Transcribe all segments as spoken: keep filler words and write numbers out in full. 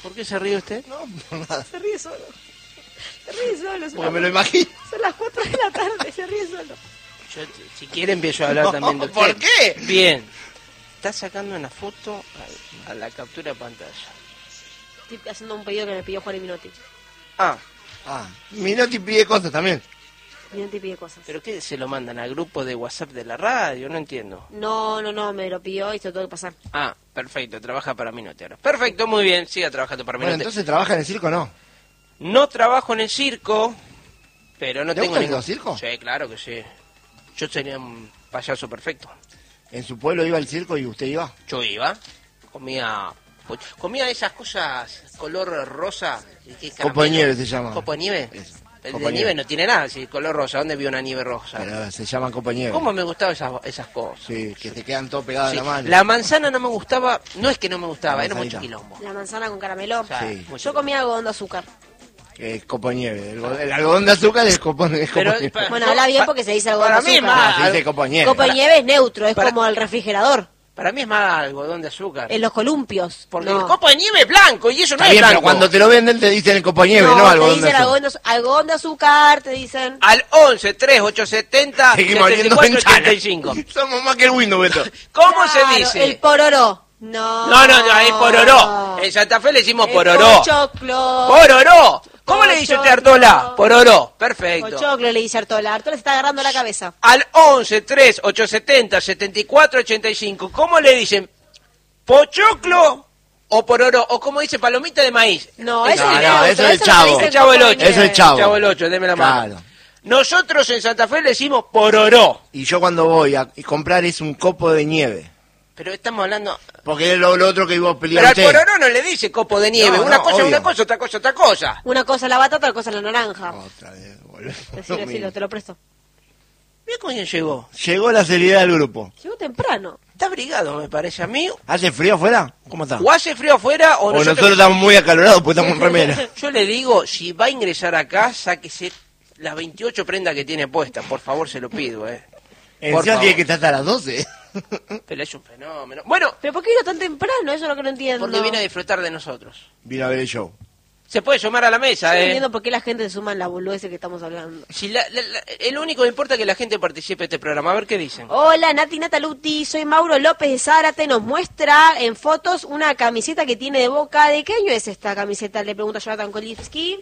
¿Por qué se ríe usted? No, por nada. Se ríe solo. Se ríe solo. Porque me lo imagino. Son las cuatro de la tarde, se ríe solo. Yo, si quiere empiezo a hablar No, también de usted. ¿por qué? Bien. Está sacando una foto a, a la captura de pantalla. Estoy haciendo un pedido que me pidió Juan y Minotti. Ah, Ah, Minotti pide cosas también. Minotti pide cosas. ¿pero qué se lo mandan al grupo de WhatsApp de la radio? No entiendo. No, no, no, me lo pidió y se lo tengo que pasar. Ah, perfecto, trabaja para Minotti ahora. Perfecto, muy bien, siga trabajando para Bueno, Minotti. entonces trabaja en el circo, ¿no? No trabajo en el circo, pero no ¿Te tengo gusta el ningún... circo? Sí, claro que sí. Yo sería un payaso perfecto. En su pueblo iba al circo y usted iba. Yo iba, comía... Comía esas cosas color rosa. ¿qué Copo de caramelo? nieve se llama. ¿Copo de nieve? Eso. El Copo de de nieve nieve. no tiene nada, si color rosa. ¿Dónde vio una nieve rosa? Pero se llaman copo de nieve. ¿Cómo me gustaban esas, esas cosas? Sí, que te quedan todo pegado Sí, a la mano. la manzana no me gustaba, no es que no me gustaba, La era mucho manzanita. quilombo. La manzana con caramelo. O sea, Sí. mucho Yo comía algodón de azúcar. Eh, copo de nieve. El, go- el algodón de azúcar es copo, es copo Pero, de nieve. pa- Bueno, no, habla bien pa- porque se dice algodón para de mí azúcar. más- Ah, se dice copo de nieve. Copo de nieve es neutro, es para- como el refrigerador. Para mí es más algodón de azúcar. En los columpios. Porque no. el copo de nieve es blanco y eso no Está es bien, blanco. pero cuando te lo venden te dicen el copo de nieve, no, no, te algodón de dicen azúcar. algodón de, azu- algodón de azúcar, te dicen. Al once, tres, ocho, setenta, Seguimos setenta y viendo cuatro, ventanas. ochenta y cinco. Somos más que el Windows, Beto. ¿Cómo Claro, se dice? El pororó. No. No, no, no, ahí pororó. En Santa Fe le decimos El pororó. pochoclo. Pororó. ¿Cómo le dice usted a Pochoclo. Artola? Pororó. Perfecto. Pochoclo le dice Artola. Artola se está agarrando la cabeza. Al once, tres, ocho, setenta, setenta y cuatro, ochenta y cinco. ¿Cómo le dicen? ¿Pochoclo o pororó? O como dice palomita de maíz. No, Es- eso no, es no, neutro, eso es el no chavo. dicen El chavo del copo de ocho. Eso es nieve. el chavo. Chavo el ocho, deme la mano. Claro. Nosotros en Santa Fe le decimos pororó. Y yo cuando voy a comprar es un copo de nieve. Pero estamos hablando... Porque es lo, lo otro que vos Pero peleaste. al pororó no le dice copo de nieve. No, una no, cosa es obvio. una cosa, otra cosa otra cosa. Una cosa es la batata, otra cosa es la naranja. Otra vez, volvemos a lo Decilo, decilo, mismo. te lo presto. Mira con quién llegó. Llegó la seriedad del grupo. Llegó temprano. Está abrigado, me parece a mí. ¿Hace frío afuera? ¿Cómo está? O hace frío afuera o, O nosotros, estamos muy acalorados porque estamos en remera. Yo le digo, si va a ingresar acá, sáquese las veintiocho prendas que tiene puestas. Por favor, se lo pido, eh. Por Encima favor. tiene que estar hasta las doce. Pero es un fenómeno. Bueno, ¿Pero por qué vino tan temprano? Eso es lo que no entiendo. porque viene a disfrutar de nosotros. Vino a ver el show. Se puede sumar a la mesa, Yo no eh. entiendo por qué la gente se suma en la boludeces que estamos hablando. Si la, la- la- el único que importa es que la gente participe de este programa. A ver qué dicen. Hola, Nati Nataluti, soy Mauro López de Zárate. Nos muestra en fotos una camiseta que tiene de Boca. ¿De qué año es esta camiseta? Le pregunto a Jonathan Kolivsky.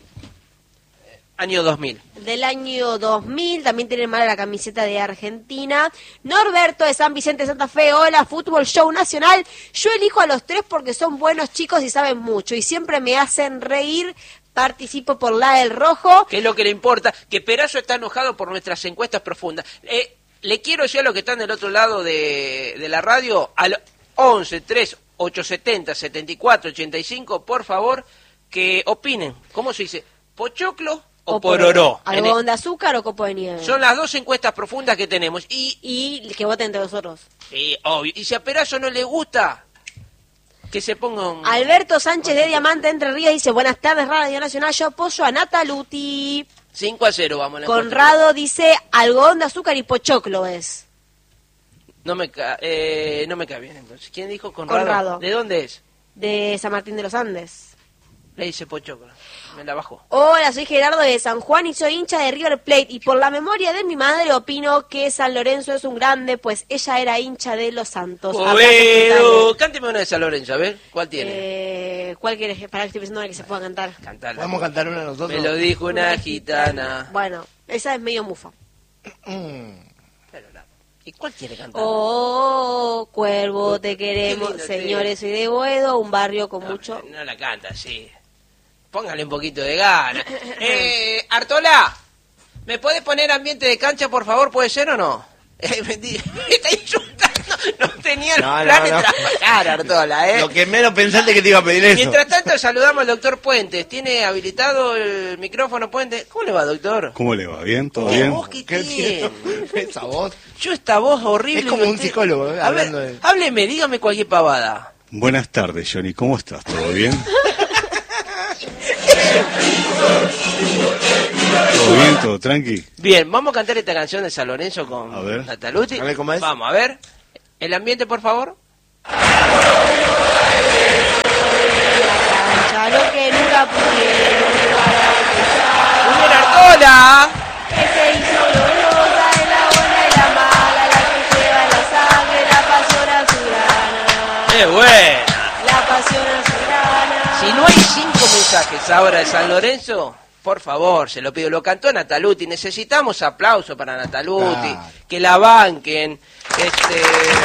Año dos mil. Del año dos mil, también tiene mala la camiseta de Argentina. Norberto de San Vicente de Santa Fe, hola, Fútbol Show Nacional. Yo elijo a los tres porque son buenos chicos y saben mucho y siempre me hacen reír. Participo por la del rojo. Que es lo que le importa. Que Perazo está enojado por nuestras encuestas profundas. Eh, le quiero decir a los que están del otro lado de, de la radio, al once, tres, ocho, setenta, setenta y cuatro, ochenta y cinco, por favor, que opinen. ¿Cómo se dice? ¿Pochoclo o pororó? En el- ¿Algodón de azúcar o copo de nieve? Son las dos encuestas profundas que tenemos. Y, Y que voten entre nosotros. y, obvio, y si a Perazo no le gusta, que se ponga un... Alberto Sánchez de Diamante Entre Ríos dice, buenas tardes Radio Nacional, yo apoyo a Nataluti. cinco a cero, vamos. la encuesta. Conrado dice, algodón de azúcar y pochoclo es. No me, ca eh, no me cae bien, entonces. ¿Quién dijo Conrado? Conrado. ¿De dónde es? De San Martín de los Andes. Le dice Pochoclo. Me la bajó. Hola, soy Gerardo de San Juan y soy hincha de River Plate. Y por la memoria de mi madre opino que San Lorenzo es un grande, pues ella era hincha de los Santos. Abrazo Bueno, frutales. cánteme una de San Lorenzo, a ver, ¿cuál tiene? Eh, ¿Cuál quieres? Para que estoy pensando en la que se pueda cantar. Cantala. ¿Podemos cantar una nosotros? Me lo dijo una gitana. Bueno, esa es medio mufa. Mm. Pero la- ¿Y cuál quiere cantar? Oh, cuervo, te queremos. lindo, Señores, soy de Boedo, un barrio con mucho... No la canta, sí. Póngale un poquito de gana. Eh, Artola, ¿me puedes poner ambiente de cancha, por favor? ¿Puede ser o no? Eh, me di- me está insultando. No tenía el No, no, plan de no. trabajar, Artola, ¿eh? Lo que menos pensaste que te iba a pedir eso. Mientras tanto, saludamos al doctor Puentes. ¿Tiene habilitado el micrófono, Puentes? ¿Cómo le va, doctor? ¿Cómo le va? ¿Bien? ¿Todo ¿Qué bien? voz que ¿Qué tiene? tiene? Esa voz. Yo esta voz horrible. Es como que un psicólogo, eh, A ver, hablando de- hábleme, dígame cualquier pavada. Buenas tardes, Johnny. ¿Cómo estás? ¿Todo bien? ¿Todo bien? ¿Todo tranqui? Bien, vamos a cantar esta canción de San Lorenzo con A ver. Nataluti. A ver cómo es. Vamos, a ver. El ambiente, por favor. Cancha la pasión azulgrana. Si no hay cinco mensajes ahora de San Lorenzo, por favor, se lo pido. Lo cantó Nataluti. Necesitamos aplauso para Nataluti. Claro. Que la banquen. Este...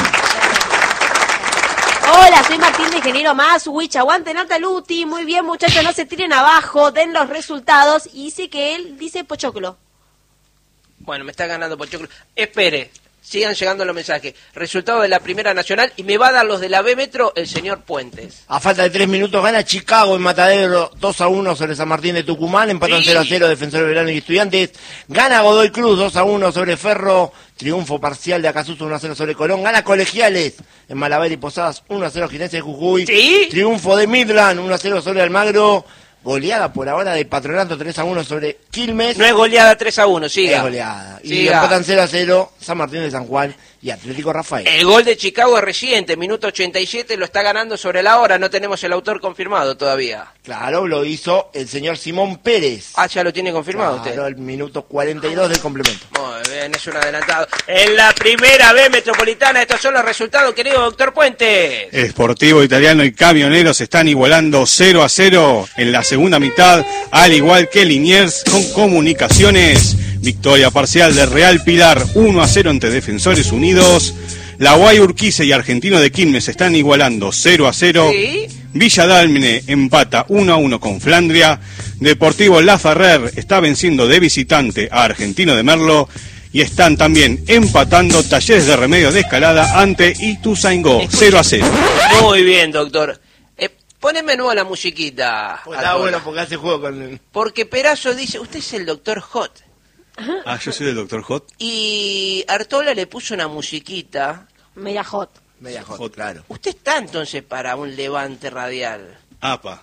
Hola, soy Martín de Ingeniero Maswich. Aguante Nataluti. Muy bien, muchachos, no se tiren abajo. Den los resultados. Y dice que él dice Pochoclo. Bueno, me está ganando Pochoclo. Espere. Sigan llegando los mensajes. Resultado de la Primera Nacional y me va a dar los de la B Metro el señor Puentes. A falta de tres minutos gana Chicago en Matadero dos a uno sobre San Martín de Tucumán. Empatan Sí. cero a cero Defensor Belgrano y Estudiantes. Gana Godoy Cruz dos a uno sobre Ferro. Triunfo parcial de Acasuso uno a cero sobre Colón. Gana Colegiales en Malabar y Posadas uno a cero Ginés de Jujuy. Sí. Triunfo de Midland uno a cero sobre Almagro. Goleada por ahora de Patronato tres a uno sobre Quilmes. No es goleada tres a uno, siga. Es goleada. Y Siga. empatan cero a cero San Martín de San Juan y Atlético Rafael. El gol de Chicago es reciente, minuto ochenta y siete, lo está ganando sobre la hora, no tenemos el autor confirmado todavía. Claro, lo hizo el señor Simón Pérez. Ah, ya lo tiene confirmado Claro, usted. el minuto cuarenta y dos del complemento. Muy bien, es un adelantado. En la primera B Metropolitana, estos son los resultados, querido doctor Puentes. Sportivo Italiano y Camioneros están igualando cero a cero en la segunda mitad, al igual que Liniers con Comunicaciones. Victoria parcial de Real Pilar uno a cero ante Defensores Unidos. La Guay Urquiza y Argentino de Quilmes están igualando cero a cero. Sí. Villa Dálmine empata uno a uno con Flandria. Deportivo La Ferrer está venciendo de visitante a Argentino de Merlo. Y están también empatando Talleres de Remedios de Escalada ante Ituzaingó cero a cero. Muy bien, doctor. Eh, poneme nueva la musiquita. Pues está Artola. bueno porque hace juego con el... Porque Perazo dice, usted es el doctor Hot. Ah, yo soy el doctor Hot. Y Artola le puso una musiquita. Media hot. Media hot, Hot. claro. Usted está entonces para un levante radial. Apa.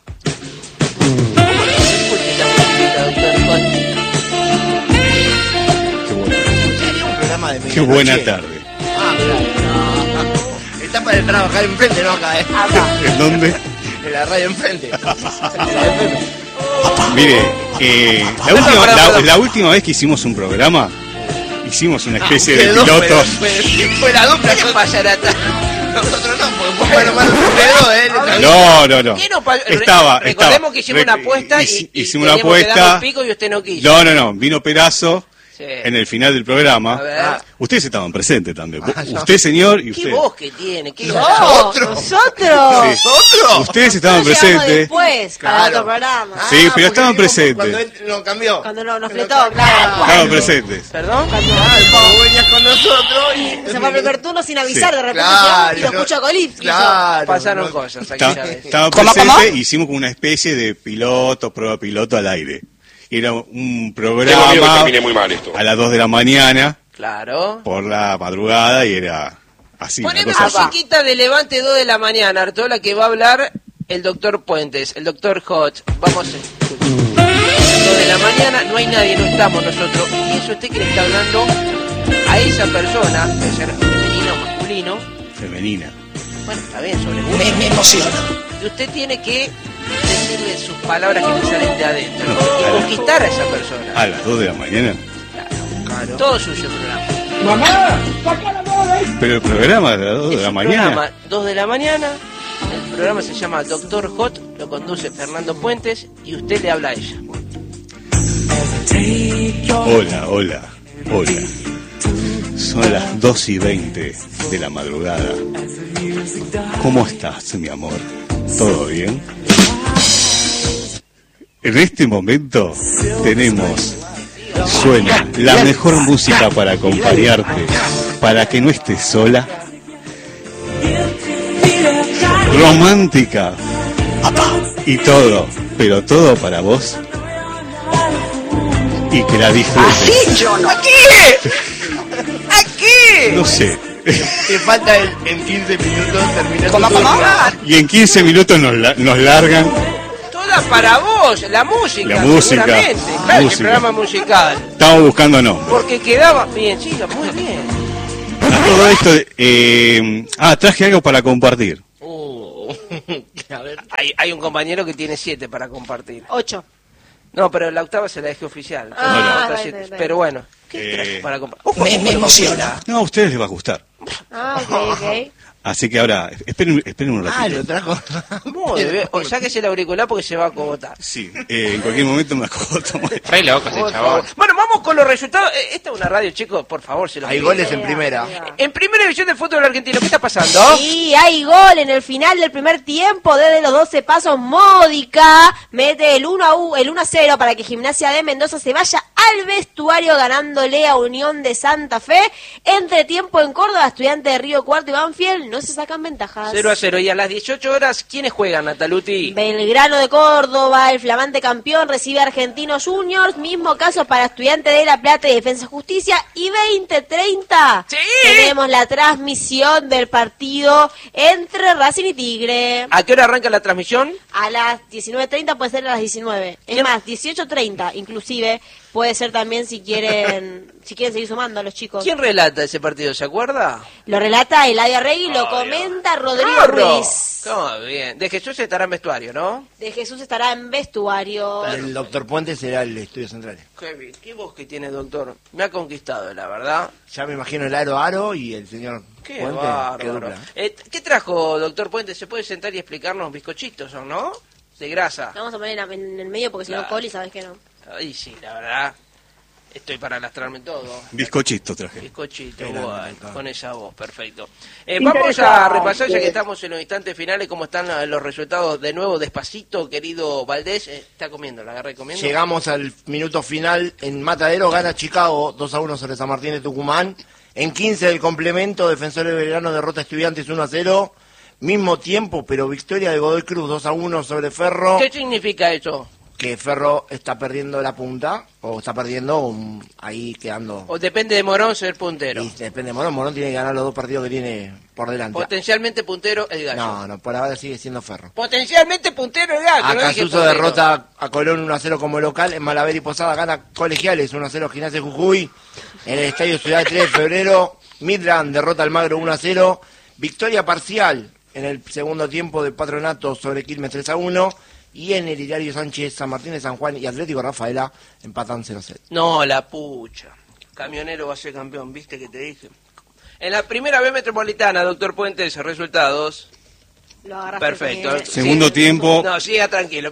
Escuche la musiquita, doctor Hot. Qué buena, Sería un programa de qué buena medianoche. tarde. Ah, claro. No. Está para trabajar enfrente, ¿no? Acá, ¿eh? ¿En dónde? En la radio enfrente. En la F M. Mire, eh, la, Perdón, última, perdón, la- perdón. la última vez que hicimos un programa, hicimos una especie Ustedes de dos, piloto. pero- pero Fue la dupla. ¿Qué le pasa a la Nosotros no, porque fue mano a mano ustedes dos, ¿eh? No, no, no. ¿Qué no pa- Estaba, Recordemos estaba. que hicimos Re- una apuesta y, hici- y hicimos una teníamos que darnos apuesta. pico y usted no quiso. No, no, no. Vino Perazo Sí. en el final del programa. A ver. Ah. Ustedes estaban presentes también. Ah, no. Usted, señor, y ¿Qué usted. voz que tiene? ¿Qué No, Nosotros. nosotros. Sí. ¿Nosotros? Ustedes estaban Nosotros llegamos presentes. después, para Claro. otro programa. Ah, Sí, pero porque estaban vimos presentes. Cuando él lo cambió. Cuando no- nos Que lo fletó, cambió. claro. Estaban presentes. ¿Perdón? Ah, como venías con nosotros y... Se fue al primer turno sin avisar, Sí. de repente Claro, llegamos y lo no- escucho a Colipski. Claro. Pasaron no- cosas aquí, Estaba, ¿sabes? estaba ¿Cómo, presente, cómo? hicimos como una especie de piloto, prueba piloto al aire. Era un Tengo miedo que programa termine muy mal esto. a las dos de la mañana Claro. por la madrugada y era así. una Poneme cosa así. musiquita de Levante dos de la mañana, Artola, que va a hablar el doctor Puentes, el doctor Hot. Vamos a dos de la mañana, no hay nadie, no estamos nosotros. Y eso usted que le está hablando a esa persona, puede ser femenino o masculino. Femenina. Bueno, está bien, sobre me, me emociona. Y usted tiene que decirle sus palabras que le salen de adentro y conquistar a esa persona. A las dos de la mañana. Claro. Todo suyo el programa. Pero el programa a las dos de Es la un mañana. programa dos de la mañana. El programa se llama Doctor Hot, lo conduce Fernando Puentes y usted le habla a ella. Hola, hola, hola. Son las dos y veinte de la madrugada. ¿Cómo estás, mi amor? ¿Todo bien? En este momento tenemos, suena la mejor música para acompañarte, para que no estés sola. Romántica. Y todo, pero todo para vos. Y que la disfrutes. ¿Aquí? ¿Aquí? No sé. Te falta el, en quince minutos terminar tu turno. Y en quince minutos nos, la- nos largan. Toda para vos, la música. La música, seguramente. Claro, música. el programa musical. Estamos buscando nombres. Porque quedaba. Bien, chica, muy bien. A todo esto, de- eh, ah, traje algo para compartir. Uh, a ver. Hay, hay un compañero que tiene siete para compartir. Ocho. No, pero la octava se la dejé oficial. Ah, Entonces, está otra bien, siete. está bien. Pero bueno, ¿qué Eh, traje para compartir? Me, emociona. No, a ustedes les va a gustar. Ah, ok, ok. Así que ahora, esperen, esperen un ratito. Ah, lo trajo. Muy bien. O sáquese el auricular porque se va a acogotar. Sí, eh, en cualquier momento me acogoto. Re loco ese Por chabón. favor. Bueno, vamos con los resultados. Eh, Esta es una radio, chicos, por favor, se los Hay pido. goles en primera. En primera división del fútbol argentino, ¿qué está pasando? Sí, hay gol en el final del primer tiempo. Desde los doce pasos, Módica mete el uno a cero para que Gimnasia de Mendoza se vaya al vestuario ganándole a Unión de Santa Fe. Entre tiempo en Córdoba, Estudiantes de Río Cuarto y Banfield no se sacan ventajas. cero a cero. Y a las dieciocho horas, ¿quiénes juegan, Nataluti? Belgrano de Córdoba, el flamante campeón, recibe a Argentinos Juniors. Mismo caso para Estudiantes de La Plata y Defensa Justicia. Y veinte treinta ¡Sí! tenemos la transmisión del partido entre Racing y Tigre. ¿A qué hora arranca la transmisión? A las diecinueve treinta puede ser a las diecinueve. Es ¿Quién? más, dieciocho treinta inclusive puede ser también si quieren si quieren seguir sumando a los chicos. ¿Quién relata ese partido? ¿Se acuerda? Lo relata Eladio Arregui, lo Ay, comenta Rodrigo ¡Corro! Ruiz. ¿Cómo bien? De Jesús estará en vestuario, ¿no? De Jesús estará en vestuario. El doctor Puente será el estudio central. Qué bien. ¿Qué voz que tiene, doctor? Me ha conquistado, la verdad. Ya me imagino el aro aro y el señor Qué Puente. bárbaro. Qué dupla. Eh, ¿Qué trajo, doctor Puente? ¿Se puede sentar y explicarnos bizcochitos, o no? De grasa. Lo vamos a poner en, en el medio porque si no Claro. Coli sabes que no. Ay, sí, la verdad. Estoy para lastrarme todo. Bizcochito traje. Bizcochito, Qué grande, bueno, doctor. con esa voz, perfecto. Eh, vamos a repasar, ya que estamos en los instantes finales, cómo están eh, los resultados de nuevo, despacito, querido Valdés. Eh, está comiendo, la agarré comiendo. Llegamos al minuto final en Matadero, gana Chicago dos a uno sobre San Martín de Tucumán. En quince del complemento, Defensores de Belgrano derrota a Estudiantes uno a cero. Mismo tiempo, pero victoria de Godoy Cruz dos a uno sobre Ferro. ¿Qué significa eso? Que Ferro está perdiendo la punta, o está perdiendo um, ahí quedando. O depende de Morón ser puntero. Y depende de Morón, Morón tiene que ganar los dos partidos que tiene por delante. Potencialmente puntero el gallo. No, no, por ahora sigue siendo Ferro. Potencialmente puntero el gallo. no dije Acasuso puntero. derrota a Colón uno a cero como local. En Malaver y Posada gana Colegiales uno a cero Gimnasia de Jujuy. En el Estadio Ciudad tres de febrero, Midland derrota al Magro uno a cero. Victoria parcial en el segundo tiempo de Patronato sobre Quilmes tres a uno. Y en el Hilario Sánchez, San Martín de San Juan y Atlético Rafaela empatan cero a cero. No, la pucha. Camionero va a ser campeón, ¿viste que te dije? En la primera B metropolitana, doctor Puentes, resultados. Lo agarraste Perfecto. bien. Segundo tiempo. No, siga tranquilo.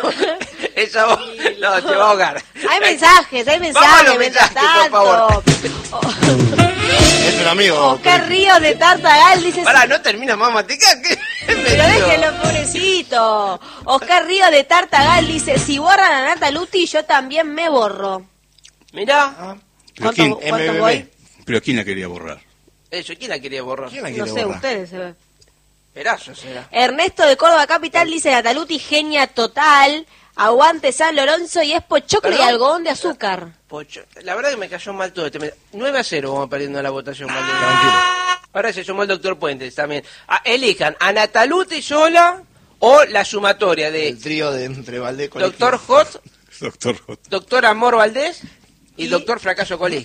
Esa voz, no, te va a ahogar. Hay mensajes, hay Vamos a los mensajes, mientras mensajes, por favor. tanto. Es un amigo. Oscar Ríos de Tartagal dice... Pará, no termina más matica. ¿Qué? Pero déjenlo, pobrecito. Oscar Ríos de Tartagal dice, si borran a Nataluti, yo también me borro. Mirá, Ah, ¿Pero ¿Cuánto, quién, cuánto M B B. voy? ¿Pero quién la quería borrar? eso, ¿quién la quería borrar? ¿Quién la No quiere sé, borrar? ustedes se ve. Perazo será. Ernesto de Córdoba Capital dice, Nataluti, genia total. Aguante San Lorenzo y es pochoclo y ¿Perdón? algodón de azúcar. Pocho. La verdad que me cayó mal todo este. nueve a cero vamos perdiendo la votación. Valdés. Tranquilo. Ahora se sumó el doctor Puentes también. Ah, elijan a Nataluti sola o la sumatoria de El trío de entre Valdés doctor Hot, Doctor J. doctor Amor Valdés y doctor Fracaso Colín.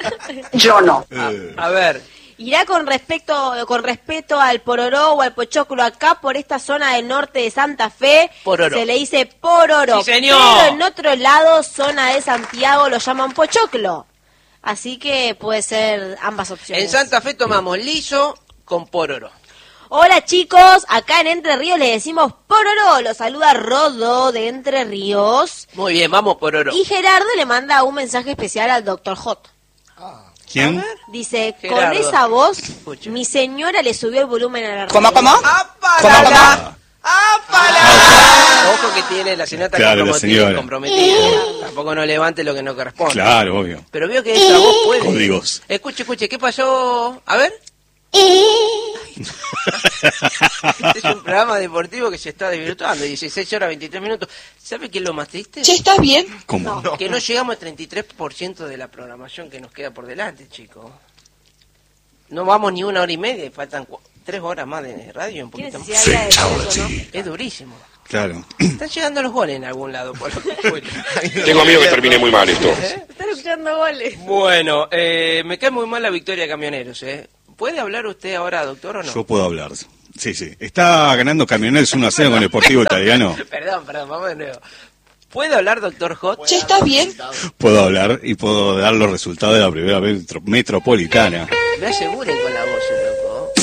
Yo no. Eh, A ver, Irá con respecto con respeto al pororó o al pochoclo acá por esta zona del norte de Santa Fe. Pororó. Se le dice pororó. Sí, señor. Pero en otro lado, zona de Santiago, lo llaman pochoclo. Así que puede ser ambas opciones. en Santa Fe tomamos liso con pororo. Hola chicos, acá en Entre Ríos le decimos pororó. Lo saluda Rodo de Entre Ríos. Muy bien, vamos pororo. Y Gerardo le manda un mensaje especial al doctor Hot. ¿Quién? Dice, Gerardo. con esa voz, Escucha. mi señora le subió el volumen a la radio. ¿Cómo, cómo? ¡Apalala! ¡Apalala! Ojo que tiene la señora Claro, la comprometida, señora. comprometida. Tampoco no levante lo que no corresponde. Claro, obvio. Pero veo que esa voz puede. Códigos. Escuche, escuche, ¿qué pasó? A ver. Este es un programa deportivo que se está desvirtuando. dieciséis horas veintitrés minutos. ¿Sabe qué es lo más triste? Che, ¿estás bien? ¿Cómo? Que no llegamos al treinta y tres por ciento de la programación que nos queda por delante, chicos. No vamos ni una hora y media y faltan cu- tres horas más de radio, un ¿Qué poquito más. necesidad había de decir eso, no? Es durísimo. Claro. Están llegando los goles en algún lado, por lo que fue. Tengo miedo que termine muy mal esto. Están escuchando goles. Bueno, eh, me cae muy mal la victoria de Camioneros, ¿eh? ¿Puede hablar usted ahora, doctor, o no? Yo puedo hablar. Sí, sí. Está ganando Camioneros uno a cero con el Deportivo Italiano. Perdón, perdón, vamos de nuevo. ¿Puede hablar, doctor Hot? Che, ¿estás bien? Puedo hablar y puedo dar los resultados de la primera metro- metropolitana. Me aseguren con la voz, loco.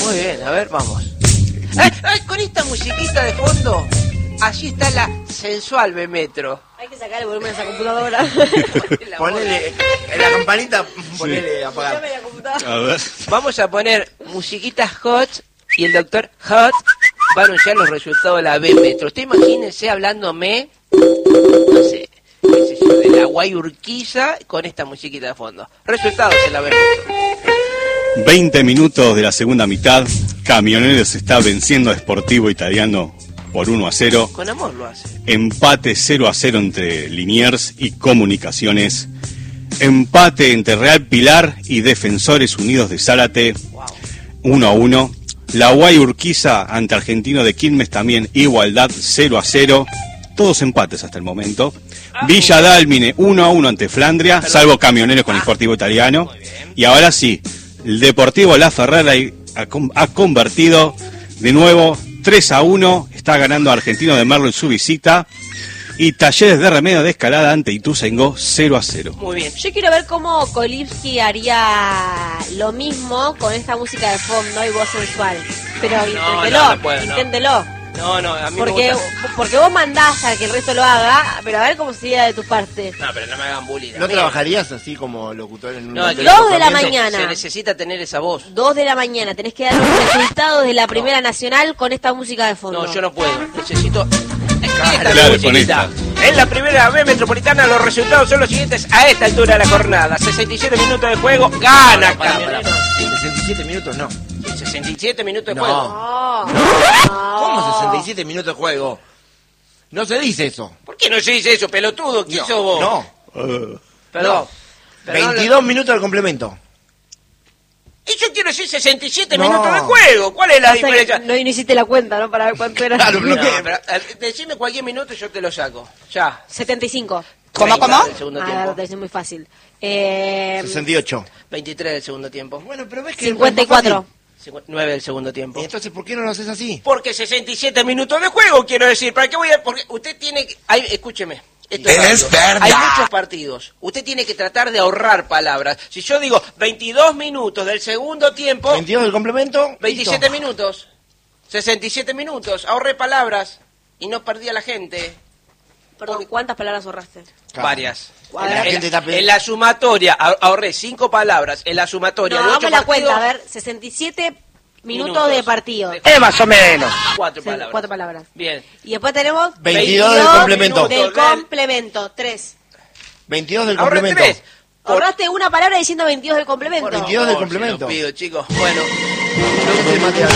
Muy bien, a ver, vamos. Ay, ay, con esta musiquita de fondo, allí está la sensual B-Metro. Hay que sacar el volumen de esa computadora. Ponele en la campanita, ponele apagar. Escuchame la computadora. A ver. Vamos a poner musiquitas hot y el doctor Hot va a anunciar los resultados de la B-Metro. Usted imagínese hablándome, no sé, qué sé yo, de la Guay Urquiza con esta musiquita de fondo. Resultados en la B-Metro. veinte minutos de la segunda mitad. Camioneros está venciendo a Sportivo Italiano por uno a cero. Con amor lo hace. Empate cero a cero entre Liniers y Comunicaciones. Empate entre Real Pilar y Defensores Unidos de Zárate. Wow. uno a uno. La Guay Urquiza ante Argentino de Quilmes también igualdad cero a cero. Todos empates hasta el momento. Villa Dálmine uno a uno ante Flandria, salvo Camioneros con el Sportivo Italiano. Y ahora sí, el Deportivo La Ferrara ha, ha convertido de nuevo tres a uno. Está ganando Argentino de Merlo en su visita. Y Talleres de Remedio de Escalada ante Ituzaingó cero a cero. Muy bien. Yo quiero ver cómo Kolivsky haría lo mismo con esta música de fondo y voz sensual. Pero inténtelo, no, no puedo, no. inténtelo. No, no, a mí Porque, me gusta. porque vos mandás a que el resto lo haga, pero a ver cómo sería de tu parte. No, pero no me hagan bullying. ¿No a mí. trabajarías así como locutor en un No, hotel que- de Dos de la alojamiento? mañana. Se necesita tener esa voz. Dos de la mañana, tenés que dar los resultados de la Primera Nacional con esta música de fondo. No, yo no puedo. Necesito. Esta Claro, musiquita. con En la primera B Metropolitana los resultados son los siguientes a esta altura de la jornada. sesenta y siete minutos de juego, gana Pará, pará, Camioneros. pará. sesenta y siete minutos no. sesenta y siete minutos de No. juego. No, ¿Cómo sesenta y siete minutos de juego? No se dice eso. ¿Por qué no se dice eso, pelotudo? ¿Quién sos vos? No. Uh, Perdón. Perdón, veintidós minutos del complemento. Y yo quiero decir sesenta y siete No. minutos de juego. ¿Cuál es la O sea que diferencia? no, no hiciste la cuenta, ¿no? Para ver cuánto era. Claro, No, no, que- pero, eh, decime cualquier minuto y yo te lo saco. Ya. setenta y cinco. ¿Cómo, cómo? Del segundo Ah, tiempo. te es muy fácil. Eh, sesenta y ocho. veintitrés del segundo tiempo. Bueno, pero ves que cincuenta y es más cuatro. fácil. nueve del segundo tiempo. Entonces, ¿por qué no lo haces así? Porque sesenta y siete minutos de juego, quiero decir. ¿Para qué voy a...? Porque usted tiene que... Ay, escúcheme. Esto es Es rápido. verdad. Hay muchos partidos. Usted tiene que tratar de ahorrar palabras. Si yo digo veintidós minutos del segundo tiempo, veintidós del complemento. veintisiete listo. minutos, sesenta y siete minutos, ahorré palabras y no perdí a la gente. Perdón, ¿cuántas palabras ahorraste? Claro. Varias. A En ver. la, La gente está en pe- la sumatoria ah- ahorré cinco palabras. En la sumatoria No, de hagamos ocho la partidos, cuenta, a ver, sesenta y siete minutos, de partido. Eh, más o menos. Cuatro Sí, palabras. cuatro palabras. Bien. Y después tenemos veintidós del complemento. del complemento, tres. veintidós del Ahorré complemento. tres. Por- Ahorraste una palabra diciendo veintidós del complemento. veintidós del Por- complemento. se lo pido, chicos. Bueno, Yo que soy Matías,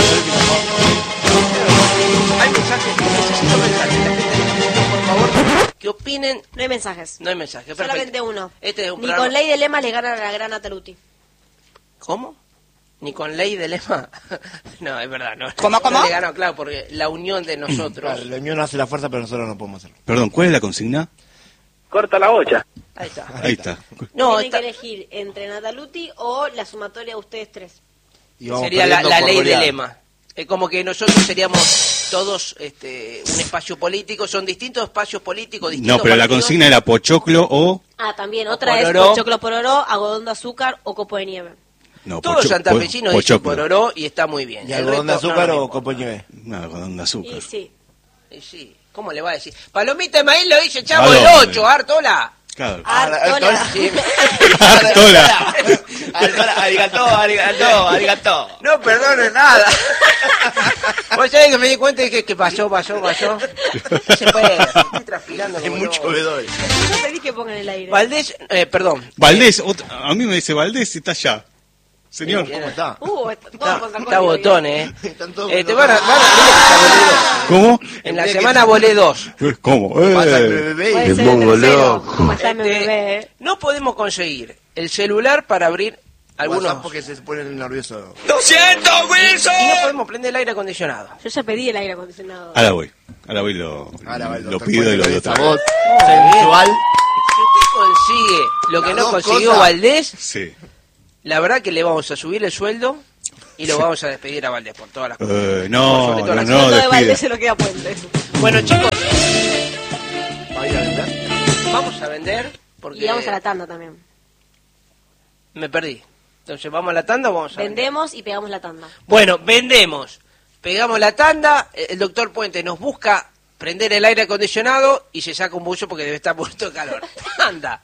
hay mensajes. Necesito mensajes. La gente necesita, por favor, que opinen. No hay mensajes. No hay mensaje. Perfecto. Solamente uno. Este es un Ni programa- con ley de lemas le gana a la gran Ataluti. ¿Cómo? ¿Ni con ley de lema? No, es verdad, no. ¿Cómo, cómo? No le ganó, claro, porque la unión de nosotros... Claro, la unión hace la fuerza, pero nosotros no podemos hacerlo. Perdón, ¿cuál es la consigna? Corta la olla. Ahí está. Ahí está. No, Tienen está- que elegir entre Nataluti o la sumatoria de ustedes tres. Y vamos sería la, perdiendo la por ley de goleada. lema. Es como que nosotros seríamos todos este, un espacio político, son distintos espacios políticos, distintos No, pero la partidos. consigna era Pochoclo o... Ah, también. O Otra es pororó. pochoclo pororó, algodón de azúcar o copo de nieve. No, Todos pocho- santafesinos po- dicen Pochoclo. pororó y está muy bien. ¿Y El algodón de resto, azúcar no, no me o importa. copo de nieve? No, algodón de azúcar. Y sí. Y sí, ¿cómo le va a decir? Palomita de maíz lo dice Chavo ¿A del dónde? ocho, Artola. Claro. Ah, Artola. Sí. Artola. Artola, arigató, arigató, arigató. No perdone nada. Vos sabés que me di cuenta de que, que pasó, pasó, pasó. No se puede. Estoy transpirando. Hay como mucho loco. bedol. Yo pedí que pongan el aire. Valdés, eh, perdón. Valdés, otra- a mí me dice Valdés y está allá. Señor. ¿Cómo está? Uh, está todo Está, contra está código, botón, bien. eh. Están todos Eh, te con van a, los- van a- mira que ya volé dos. ¿Cómo? En la semana volé dos. ¿Cómo? Pasa el Eh. bebé Puede y- ser el tercero, como está mi Este, bebé, eh. no podemos conseguir el celular para abrir algunos. WhatsApp porque se ponen nerviosos. ¡Lo siento, Wilson! Y no podemos prender el aire acondicionado. Yo ya pedí el aire acondicionado. Ahora voy. Ahora voy lo, Ahora va el lo doctor pido y lo Puente doy con otra esa vez. voz sensual. Si usted consigue lo que Las no dos consiguió cosas. Valdés, Sí. la verdad que le vamos a subir el sueldo y lo vamos a despedir a Valdés por todas las cosas. Eh, no, Por sobre todo no, las no, Todo de despide. Valdés se lo queda Puente. Bueno, chicos, ¿Va a ir a vender? vamos a vender porque Y vamos a la tanda también. me perdí. Entonces, ¿vamos a la tanda o vamos a Vendemos y pegamos la tanda. Bueno, vendemos. Pegamos la tanda. El doctor Puente nos busca prender el aire acondicionado y se saca un buzo porque debe estar muerto de calor. Anda.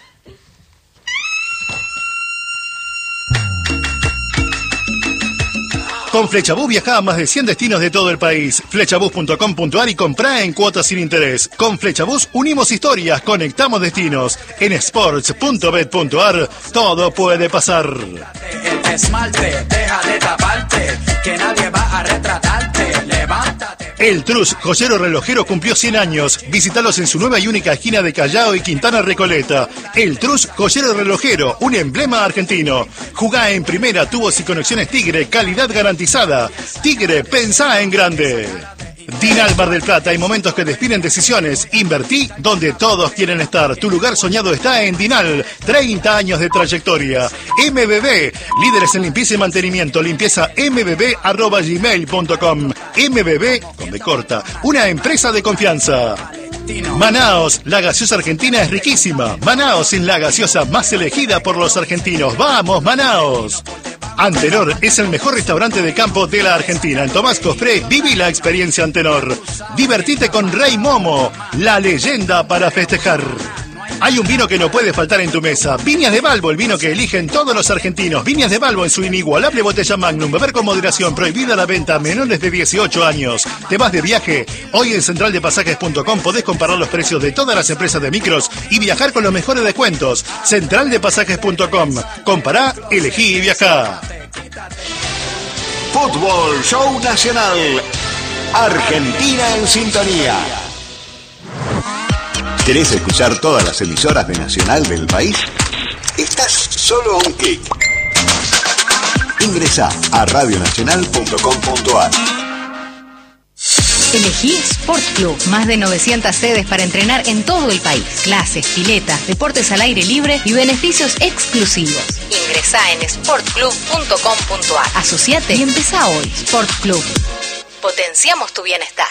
Con Flechabús viaja a más de cien destinos de todo el país. Flechabús punto com punto ar y comprá en cuotas sin interés. Con Flechabús unimos historias, conectamos destinos. En sports punto bet punto ar todo puede pasar. El esmalte, deja de taparte, que nadie va a retratarte. Levántate. El Trus, joyero relojero, cumplió cien años. Visítalos en su nueva y única esquina de Callao y Quintana Recoleta. El Trus, joyero relojero, un emblema argentino. Jugá en primera, tubos y conexiones Tigre, calidad garantizada. Tigre, pensá en grande. Dinal Mar del Plata, hay momentos que definen decisiones. Invertí donde todos quieren estar. Tu lugar soñado está en Dinal. treinta años de trayectoria. M B B, líderes en limpieza y mantenimiento. Limpieza m b b arroba gmail punto com. M B B, con B corta, una empresa de confianza. Manaos, la gaseosa argentina es riquísima. Manaos es la gaseosa más elegida por los argentinos. ¡Vamos, Manaos! Antenor es el mejor restaurante de campo de la Argentina. En Tomás Cofré, viví la experiencia Antenor. Divertite con Rey Momo, la leyenda para festejar. Hay un vino que no puede faltar en tu mesa. Viñas de Balbo, el vino que eligen todos los argentinos. Viñas de Balbo en su inigualable botella Magnum. Beber con moderación. Prohibida la venta a menores de dieciocho años. ¿Te vas de viaje? Hoy en central de pasajes punto com podés comparar los precios de todas las empresas de micros y viajar con los mejores descuentos. central de pasajes punto com. Compará, elegí y viajá. Fútbol Show Nacional. Argentina en sintonía. ¿Querés escuchar todas las emisoras de Nacional del país? Estás solo a un clic. Ingresá a radio nacional punto com punto ar. Elegí Sport Club, más de novecientas sedes para entrenar en todo el país. Clases, piletas, deportes al aire libre y beneficios exclusivos. Ingresá en sport club punto com punto ar. Asociate y empezá hoy. Sport Club. Potenciamos tu bienestar.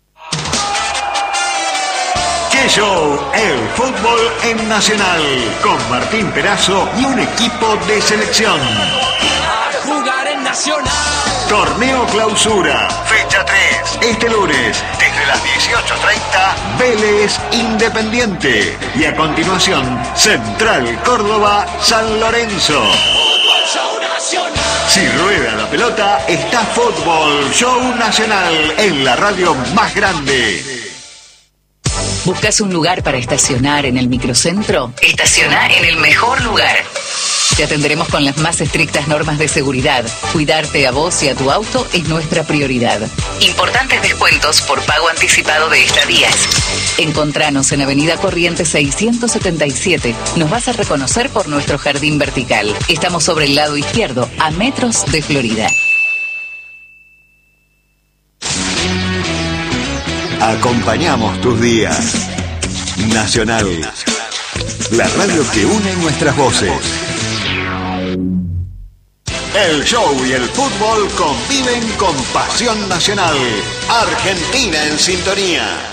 ¡Qué show! El fútbol en Nacional, con Martín Perazo y un equipo de selección. A jugar en Nacional. Torneo Clausura, fecha tres, este lunes, desde las dieciocho treinta, Vélez Independiente. Y a continuación, Central Córdoba San Lorenzo. Si rueda la pelota, está Fútbol Show Nacional en la radio más grande. ¿Buscas un lugar para estacionar en el microcentro? Estaciona en el mejor lugar. Te atenderemos con las más estrictas normas de seguridad. Cuidarte a vos y a tu auto es nuestra prioridad. Importantes descuentos por pago anticipado de estadías. Encontranos en Avenida Corrientes seiscientos setenta y siete. Nos vas a reconocer por nuestro jardín vertical. Estamos sobre el lado izquierdo, a metros de Florida. Acompañamos tus días. Nacional. La radio que une nuestras voces. El show y el fútbol conviven con pasión nacional. Argentina en sintonía.